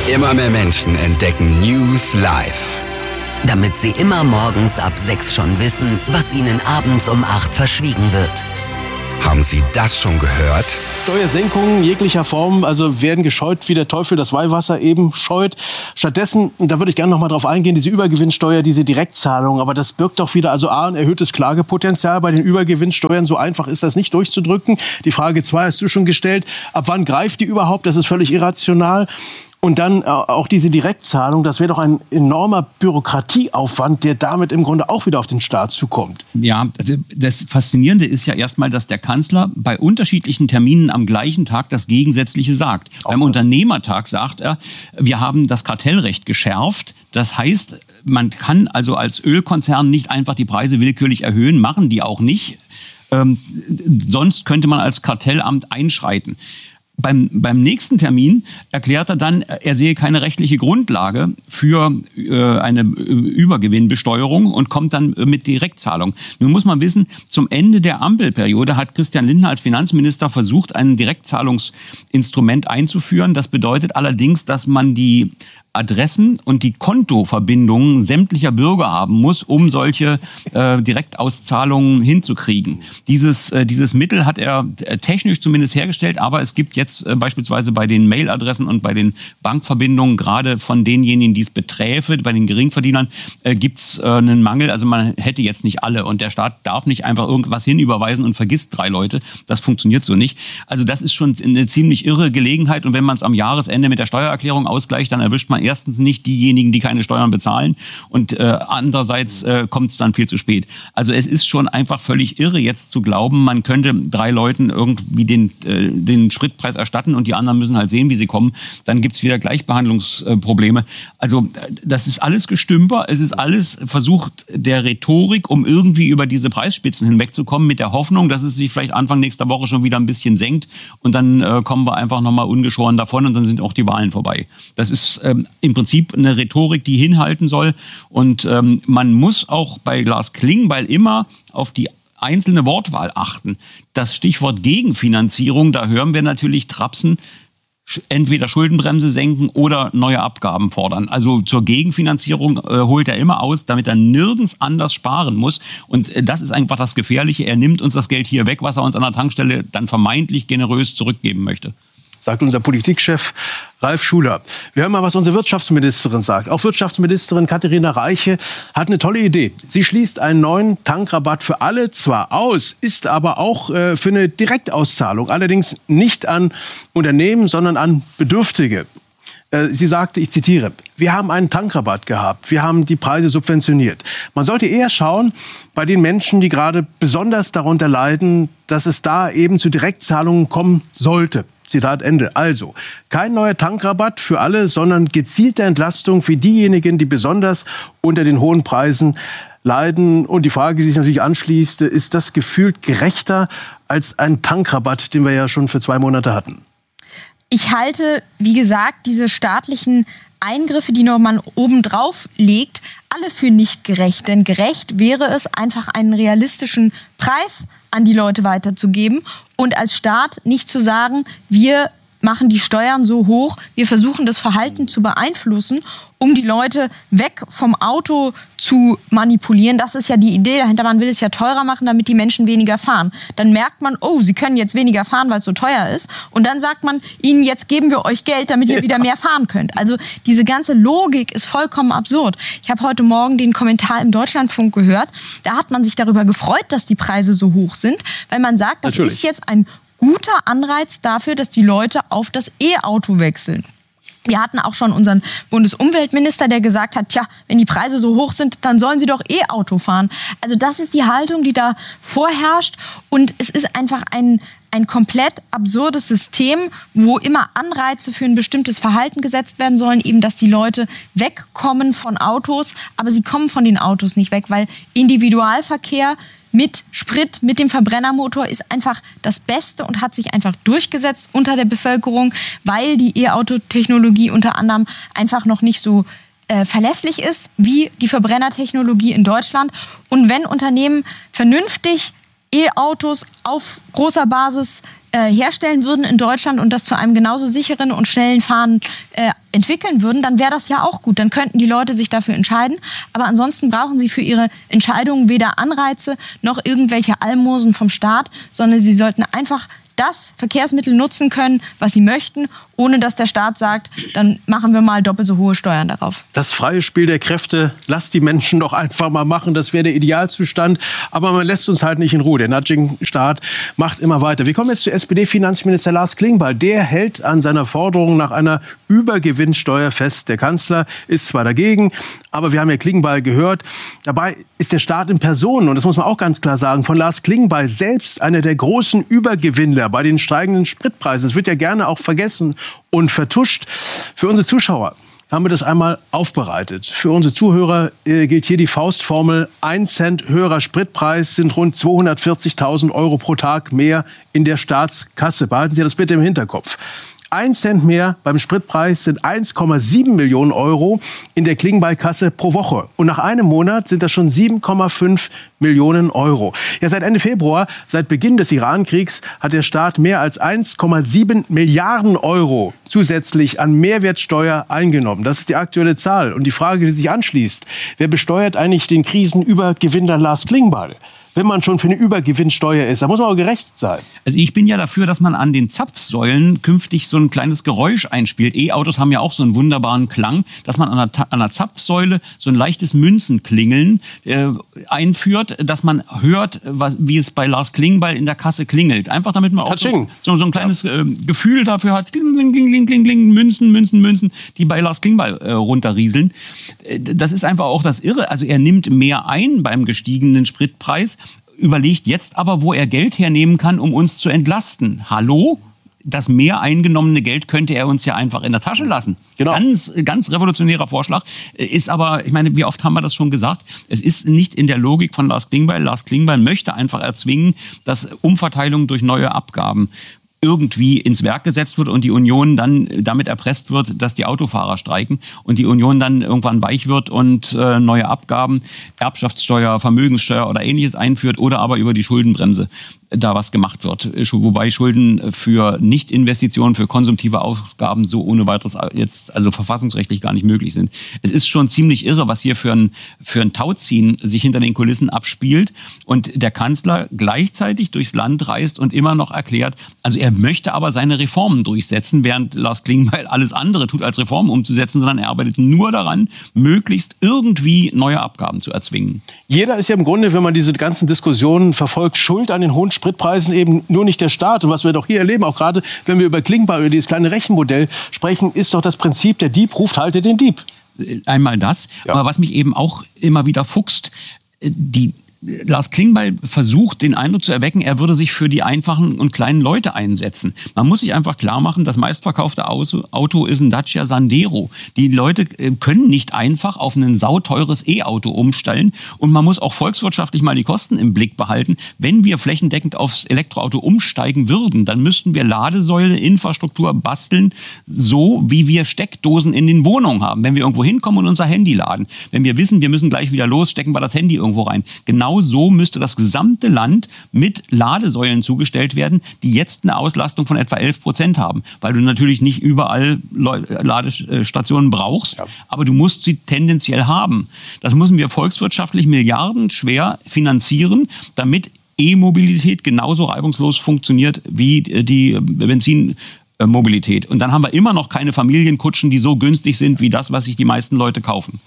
Immer mehr Menschen entdecken News live. Damit sie immer morgens ab 6 schon wissen, was ihnen abends um 8 verschwiegen wird. Haben Sie das schon gehört? Steuersenkungen jeglicher Form werden gescheut, wie der Teufel das Weihwasser eben scheut. Stattdessen, da würde ich gerne noch mal drauf eingehen, diese Übergewinnsteuer, diese Direktzahlung. Aber das birgt doch wieder ein erhöhtes Klagepotenzial bei den Übergewinnsteuern. So einfach ist das nicht durchzudrücken. Die Frage 2 hast du schon gestellt. Ab wann greift die überhaupt? Das ist völlig irrational. Und dann auch diese Direktzahlung, das wäre doch ein enormer Bürokratieaufwand, der damit im Grunde auch wieder auf den Staat zukommt. Ja, das Faszinierende ist ja erstmal, dass der Kanzler bei unterschiedlichen Terminen am gleichen Tag das Gegensätzliche sagt. Beim Unternehmertag sagt er, wir haben das Kartellrecht geschärft. Das heißt, man kann also als Ölkonzern nicht einfach die Preise willkürlich erhöhen, machen die auch nicht. Sonst könnte man als Kartellamt einschreiten. Beim nächsten Termin erklärt er dann, er sehe keine rechtliche Grundlage für eine Übergewinnbesteuerung und kommt dann mit Direktzahlung. Nun muss man wissen, zum Ende der Ampelperiode hat Christian Lindner als Finanzminister versucht, ein Direktzahlungsinstrument einzuführen. Das bedeutet allerdings, dass man die Adressen und die Kontoverbindungen sämtlicher Bürger haben muss, um solche Direktauszahlungen hinzukriegen. Dieses Mittel hat er technisch zumindest hergestellt, aber es gibt jetzt beispielsweise bei den Mailadressen und bei den Bankverbindungen, gerade von denjenigen, die es beträfe, bei den Geringverdienern, gibt's einen Mangel. Also man hätte jetzt nicht alle und der Staat darf nicht einfach irgendwas hinüberweisen und vergisst 3 Leute. Das funktioniert so nicht. Also das ist schon eine ziemlich irre Gelegenheit und wenn man es am Jahresende mit der Steuererklärung ausgleicht, dann erwischt man erstens nicht diejenigen, die keine Steuern bezahlen und andererseits kommt es dann viel zu spät. Also es ist schon einfach völlig irre jetzt zu glauben, man könnte 3 Leuten irgendwie den Spritpreis erstatten und die anderen müssen halt sehen, wie sie kommen. Dann gibt es wieder Gleichbehandlungsprobleme. Also das ist alles Gestümper, es ist alles Versuch der Rhetorik, um irgendwie über diese Preisspitzen hinwegzukommen mit der Hoffnung, dass es sich vielleicht Anfang nächster Woche schon wieder ein bisschen senkt und dann kommen wir einfach nochmal ungeschoren davon und dann sind auch die Wahlen vorbei. Das ist im Prinzip eine Rhetorik, die hinhalten soll. Und man muss auch bei Lars Klingbeil immer auf die einzelne Wortwahl achten. Das Stichwort Gegenfinanzierung, da hören wir natürlich Trapsen, entweder Schuldenbremse senken oder neue Abgaben fordern. Also zur Gegenfinanzierung holt er immer aus, damit er nirgends anders sparen muss. Und das ist einfach das Gefährliche. Er nimmt uns das Geld hier weg, was er uns an der Tankstelle dann vermeintlich generös zurückgeben möchte. Sagt unser Politikchef Ralf Schuler. Wir hören mal, was unsere Wirtschaftsministerin sagt. Auch Wirtschaftsministerin Katharina Reiche hat eine tolle Idee. Sie schließt einen neuen Tankrabatt für alle zwar aus, ist aber auch für eine Direktauszahlung. Allerdings nicht an Unternehmen, sondern an Bedürftige. Sie sagte, ich zitiere, wir haben einen Tankrabatt gehabt, wir haben die Preise subventioniert. Man sollte eher schauen, bei den Menschen, die gerade besonders darunter leiden, dass es da eben zu Direktzahlungen kommen sollte. Zitat Ende. Also, kein neuer Tankrabatt für alle, sondern gezielte Entlastung für diejenigen, die besonders unter den hohen Preisen leiden. Und die Frage, die sich natürlich anschließt, ist das gefühlt gerechter als ein Tankrabatt, den wir ja schon für 2 Monate hatten? Ich halte, wie gesagt, diese staatlichen Eingriffe, die noch man obendrauf legt, alle für nicht gerecht. Denn gerecht wäre es, einfach einen realistischen Preis an die Leute weiterzugeben und als Staat nicht zu sagen, wir machen die Steuern so hoch, wir versuchen das Verhalten zu beeinflussen, um die Leute weg vom Auto zu manipulieren. Das ist ja die Idee dahinter. Man will es ja teurer machen, damit die Menschen weniger fahren. Dann merkt man, oh, sie können jetzt weniger fahren, weil es so teuer ist. Und dann sagt man ihnen, jetzt geben wir euch Geld, damit ihr wieder mehr fahren könnt. Also diese ganze Logik ist vollkommen absurd. Ich habe heute Morgen den Kommentar im Deutschlandfunk gehört. Da hat man sich darüber gefreut, dass die Preise so hoch sind, weil man sagt, das ist jetzt ein guter Anreiz dafür, dass die Leute auf das E-Auto wechseln. Wir hatten auch schon unseren Bundesumweltminister, der gesagt hat, tja, wenn die Preise so hoch sind, dann sollen sie doch E-Auto fahren. Also das ist die Haltung, die da vorherrscht. Und es ist einfach ein komplett absurdes System, wo immer Anreize für ein bestimmtes Verhalten gesetzt werden sollen, eben dass die Leute wegkommen von Autos, aber sie kommen von den Autos nicht weg, weil Individualverkehr mit Sprit, mit dem Verbrennermotor ist einfach das Beste und hat sich einfach durchgesetzt unter der Bevölkerung, weil die E-Auto-Technologie unter anderem einfach noch nicht so verlässlich ist wie die Verbrennertechnologie in Deutschland. Und wenn Unternehmen vernünftig E-Autos auf großer Basis herstellen würden in Deutschland und das zu einem genauso sicheren und schnellen Fahren entwickeln würden, dann wäre das ja auch gut. Dann könnten die Leute sich dafür entscheiden. Aber ansonsten brauchen sie für ihre Entscheidungen weder Anreize noch irgendwelche Almosen vom Staat, sondern sie sollten einfach das Verkehrsmittel nutzen können, was sie möchten, ohne dass der Staat sagt, dann machen wir mal doppelt so hohe Steuern darauf. Das freie Spiel der Kräfte, lasst die Menschen doch einfach mal machen, das wäre der Idealzustand. Aber man lässt uns halt nicht in Ruhe. Der Nudging-Staat macht immer weiter. Wir kommen jetzt zu SPD-Finanzminister Lars Klingbeil. Der hält an seiner Forderung nach einer Übergewinnsteuer fest. Der Kanzler ist zwar dagegen, aber wir haben ja Klingbeil gehört. Dabei ist der Staat in Person, und das muss man auch ganz klar sagen, von Lars Klingbeil selbst einer der großen Übergewinnler bei den steigenden Spritpreisen. Das wird ja gerne auch vergessen und vertuscht. Für unsere Zuschauer haben wir das einmal aufbereitet. Für unsere Zuhörer gilt hier die Faustformel: 1 Cent höherer Spritpreis sind rund 240.000 Euro pro Tag mehr in der Staatskasse. Behalten Sie das bitte im Hinterkopf. 1 Cent mehr beim Spritpreis sind 1,7 Millionen Euro in der Klingbeil-Kasse pro Woche. Und nach einem Monat sind das schon 7,5 Millionen Euro. Ja, seit Ende Februar, seit Beginn des Iran-Kriegs, hat der Staat mehr als 1,7 Milliarden Euro zusätzlich an Mehrwertsteuer eingenommen. Das ist die aktuelle Zahl. Und die Frage, die sich anschließt: Wer besteuert eigentlich den Krisenübergewinner Lars Klingbeil? Wenn man schon für eine Übergewinnsteuer ist, da muss man auch gerecht sein. Also ich bin ja dafür, dass man an den Zapfsäulen künftig so ein kleines Geräusch einspielt. E-Autos haben ja auch so einen wunderbaren Klang, dass man an der Zapfsäule so ein leichtes Münzenklingeln einführt, dass man hört, wie es bei Lars Klingbeil in der Kasse klingelt. Einfach damit man auch so ein kleines Gefühl dafür hat. Kling, kling, kling, kling, kling, Münzen, die bei Lars Klingbeil runterrieseln. Das ist einfach auch das Irre. Also er nimmt mehr ein beim gestiegenen Spritpreis, überlegt jetzt aber, wo er Geld hernehmen kann, um uns zu entlasten. Hallo? Das mehr eingenommene Geld könnte er uns ja einfach in der Tasche lassen. Genau. Ganz revolutionärer Vorschlag. Ist aber, ich meine, wie oft haben wir das schon gesagt? Es ist nicht in der Logik von Lars Klingbeil. Lars Klingbeil möchte einfach erzwingen, dass Umverteilung durch neue Abgaben irgendwie ins Werk gesetzt wird und die Union dann damit erpresst wird, dass die Autofahrer streiken und die Union dann irgendwann weich wird und neue Abgaben, Erbschaftssteuer, Vermögenssteuer oder Ähnliches einführt oder aber über die Schuldenbremse da was gemacht wird. Wobei Schulden für Nicht-Investitionen, für konsumtive Ausgaben so ohne weiteres jetzt also verfassungsrechtlich gar nicht möglich sind. Es ist schon ziemlich irre, was hier für ein Tauziehen sich hinter den Kulissen abspielt und der Kanzler gleichzeitig durchs Land reist und immer noch erklärt, also er möchte aber seine Reformen durchsetzen, während Lars Klingbeil alles andere tut, als Reformen umzusetzen, sondern er arbeitet nur daran, möglichst irgendwie neue Abgaben zu erzwingen. Jeder ist ja im Grunde, wenn man diese ganzen Diskussionen verfolgt, schuld an den hohen Spritpreisen, eben nur nicht der Staat. Und was wir doch hier erleben, auch gerade wenn wir über Klingbeil, über dieses kleine Rechenmodell sprechen, ist doch das Prinzip, der Dieb ruft, halte den Dieb. Einmal das, ja. Aber was mich eben auch immer wieder fuchst, Lars Klingbeil versucht, den Eindruck zu erwecken, er würde sich für die einfachen und kleinen Leute einsetzen. Man muss sich einfach klar machen, das meistverkaufte Auto ist ein Dacia Sandero. Die Leute können nicht einfach auf ein sauteures E-Auto umstellen. Und man muss auch volkswirtschaftlich mal die Kosten im Blick behalten. Wenn wir flächendeckend aufs Elektroauto umsteigen würden, dann müssten wir Ladesäule, Infrastruktur basteln, so wie wir Steckdosen in den Wohnungen haben. Wenn wir irgendwo hinkommen und unser Handy laden. Wenn wir wissen, wir müssen gleich wieder los, stecken wir das Handy irgendwo rein. Genau so müsste das gesamte Land mit Ladesäulen zugestellt werden, die jetzt eine Auslastung von etwa 11% haben. Weil du natürlich nicht überall Ladestationen brauchst, ja. Aber du musst sie tendenziell haben. Das müssen wir volkswirtschaftlich milliardenschwer finanzieren, damit E-Mobilität genauso reibungslos funktioniert wie die Benzinmobilität. Und dann haben wir immer noch keine Familienkutschen, die so günstig sind wie das, was sich die meisten Leute kaufen.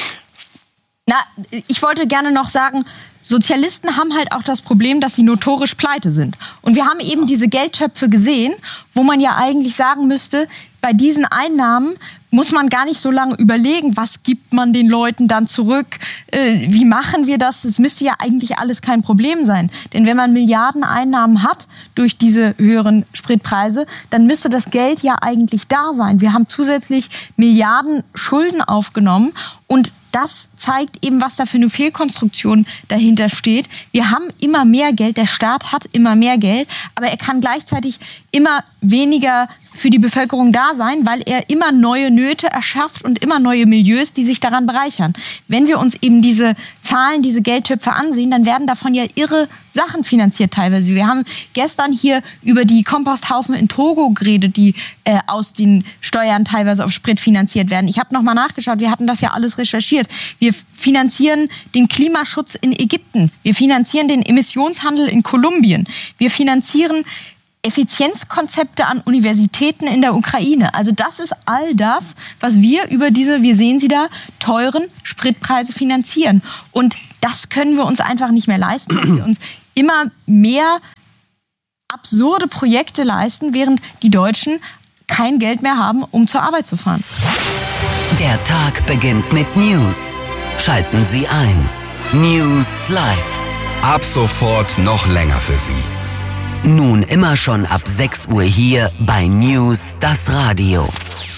Na, ich wollte gerne noch sagen, Sozialisten haben halt auch das Problem, dass sie notorisch pleite sind. Und wir haben eben diese Geldtöpfe gesehen, wo man ja eigentlich sagen müsste, bei diesen Einnahmen muss man gar nicht so lange überlegen, was gibt man den Leuten dann zurück, wie machen wir das? Das müsste ja eigentlich alles kein Problem sein. Denn wenn man Milliarden Einnahmen hat durch diese höheren Spritpreise, dann müsste das Geld ja eigentlich da sein. Wir haben zusätzlich Milliarden Schulden aufgenommen und das zeigt eben, was da für eine Fehlkonstruktion dahinter steht. Wir haben immer mehr Geld, der Staat hat immer mehr Geld, aber er kann gleichzeitig immer weniger für die Bevölkerung da sein, weil er immer neue Nöte erschafft und immer neue Milieus, die sich daran bereichern. Wenn wir uns eben diese Zahlen, diese Geldtöpfe ansehen, dann werden davon ja irre Sachen finanziert teilweise. Wir haben gestern hier über die Komposthaufen in Togo geredet, die aus den Steuern teilweise auf Sprit finanziert werden. Ich habe nochmal nachgeschaut, wir hatten das ja alles recherchiert. Wir finanzieren den Klimaschutz in Ägypten. Wir finanzieren den Emissionshandel in Kolumbien. Wir finanzieren Effizienzkonzepte an Universitäten in der Ukraine. Also das ist all das, was wir über diese, wir sehen sie da, teuren Spritpreise finanzieren. Und das können wir uns einfach nicht mehr leisten, weil wir uns immer mehr absurde Projekte leisten, während die Deutschen kein Geld mehr haben, um zur Arbeit zu fahren. Der Tag beginnt mit News. Schalten Sie ein. News Live. Ab sofort noch länger für Sie. Nun immer schon ab 6 Uhr hier bei News, das Radio.